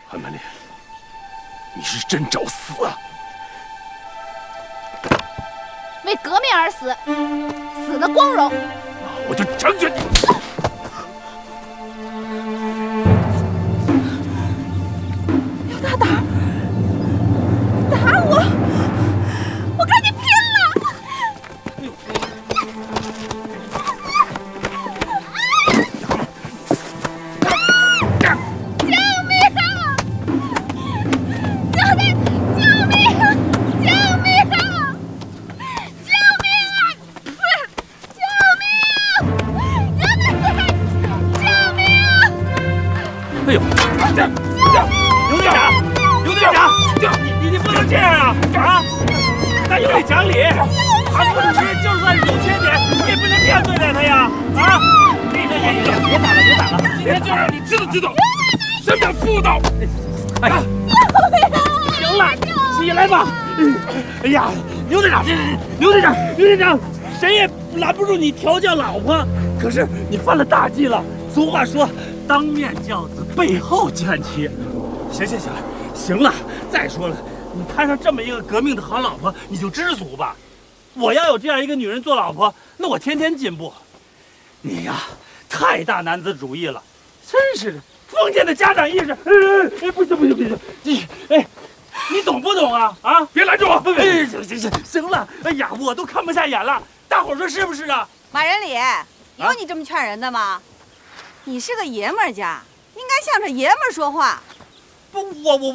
韩曼丽，你是真找死啊！ 为革命而死，死的光荣。 那我就成全你。 刘大胆，打我！我跟你拼了！救命啊！救命！救命啊！救命啊！救命啊！救命！救命啊！ 哎呦，刘队长，刘队长，你不能这样啊！啊，咱有礼讲理，韩副主任就算是有缺点，你也不能这样对待他呀！啊，别打了，今天就让你知道什么叫妇道！哎呀，行了，起来吧！哎呀，刘队长，谁也拦不住你调教老婆，可是你犯了大忌了。俗话说，当面教子，背后劝妻。行了，再说了，你摊上这么一个革命的好老婆，你就知足吧。我要有这样一个女人做老婆，那我天天进步。你呀，太大男子主义了，真是的，封建的家长意识。不行，你懂不懂啊？啊，别拦住我！行了，哎呀，我都看不下眼了，大伙说是不是啊？ 马仁礼，有你这么劝人的吗？你是个爷们儿家，应该向着爷们儿说话。 不，我